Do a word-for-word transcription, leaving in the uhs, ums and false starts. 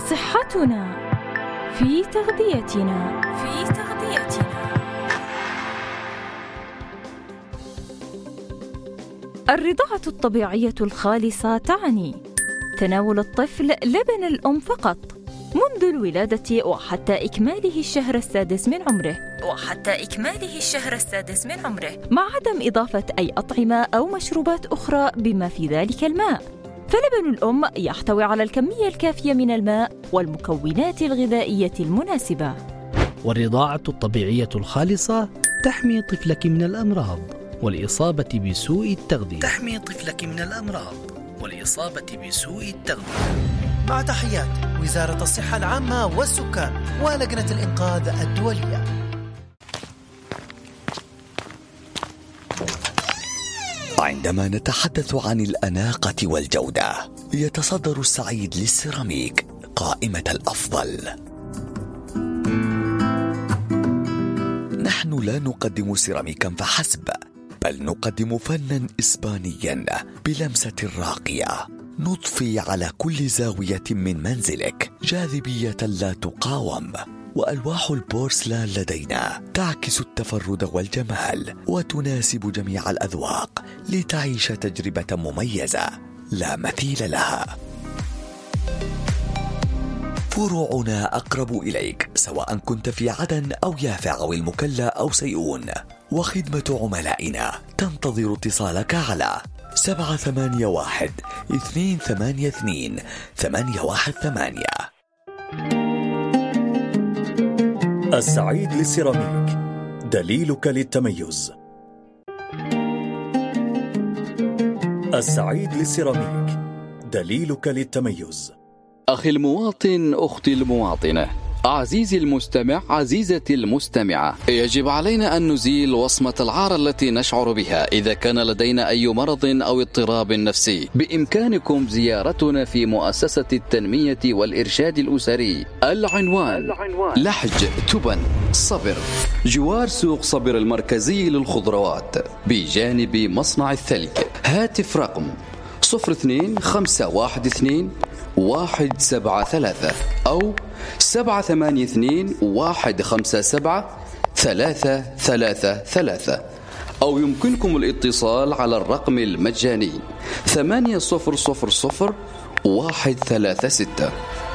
صحتنا في تغذيتنا في تغذيتنا الرضاعة الطبيعية الخالصة تعني تناول الطفل لبن الأم فقط منذ الولادة وحتى إكماله الشهر السادس من عمره وحتى إكماله الشهر السادس من عمره مع عدم إضافة أي أطعمة أو مشروبات أخرى بما في ذلك الماء. فلبن الأم يحتوي على الكمية الكافية من الماء والمكونات الغذائية المناسبة. والرضاعة الطبيعية الخالصة تحمي طفلك من الأمراض والإصابة بسوء التغذية. تحمي طفلك من الأمراض والإصابة بسوء التغذية. مع تحيات وزارة الصحة العامة والسكان ولجنة الإنقاذ الدولية. عندما نتحدث عن الأناقة والجودة، يتصدر السعيد للسيراميك قائمة الأفضل. نحن لا نقدم سيراميكا فحسب، بل نقدم فنا إسبانيا بلمسة راقية، نضفي على كل زاوية من منزلك جاذبية لا تقاوم. وألواح البورسلان لدينا تعكس التفرد والجمال وتناسب جميع الأذواق لتعيش تجربة مميزة لا مثيل لها. فروعنا أقرب إليك سواء كنت في عدن أو يافع أو المكلا أو سيئون، وخدمة عملائنا تنتظر اتصالك على سبعة ثمانية واحد اثنين ثمانية اثنين ثمانية واحد ثمانية. السعيد للسيراميك، دليلك للتميز. السعيد للسيراميك، دليلك للتميز. أخي المواطن، أختي المواطنة، عزيزي المستمع، عزيزتي المستمعة، يجب علينا أن نزيل وصمة العار التي نشعر بها إذا كان لدينا أي مرض أو اضطراب نفسي. بإمكانكم زيارتنا في مؤسسة التنمية والإرشاد الأسري. العنوان لحج تبن صبر، جوار سوق صبر المركزي للخضروات بجانب مصنع الثلج. هاتف رقم صفر اثنين خمسة واحد اثنين واحد سبعة ثلاثة أو سبعة ثمانية اثنين واحد خمسة سبعة ثلاثة ثلاثة ثلاثة، أو يمكنكم الاتصال على الرقم المجاني ثمانية صفر صفر صفر واحد ثلاثة ستة.